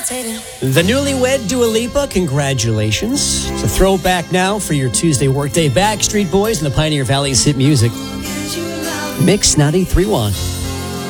The newlywed Dua Lipa, congratulations. It's a throwback now for your Tuesday workday. Backstreet Boys and the Pioneer Valley's hit music. Mix 93.1.